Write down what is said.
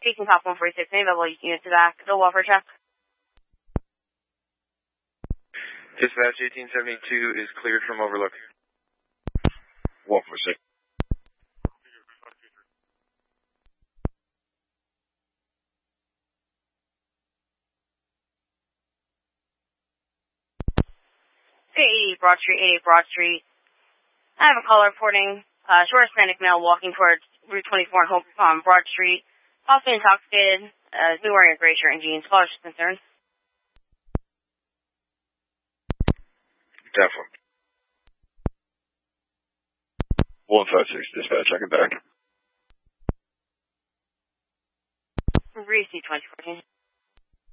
speaking, Pop 146, any level unit to that. Go welfare check. Dispatch 1872 is cleared from Overlook. 146. Okay, 88 Broad Street, 88 Broad Street. I have a caller reporting, short Hispanic male walking towards Route 24 on Broad Street. Possibly intoxicated, is wearing a gray shirt and jeans. Caller's concerned. Definitely. 156, dispatch, I can back. Receive 2014.